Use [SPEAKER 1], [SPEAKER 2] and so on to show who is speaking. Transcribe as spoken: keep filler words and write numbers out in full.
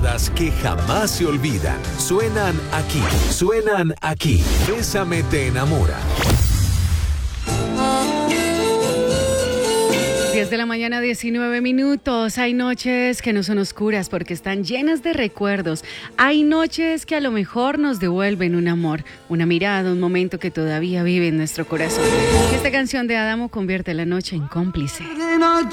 [SPEAKER 1] baladas que jamás se olvidan. Suenan aquí, suenan aquí. Bésame te enamora.
[SPEAKER 2] diez de la mañana, diecinueve minutos. Hay noches que no son oscuras porque están llenas de recuerdos. Hay noches que a lo mejor nos devuelven un amor, una mirada, un momento que todavía vive en nuestro corazón. Esta canción de Adamo convierte la noche en cómplice.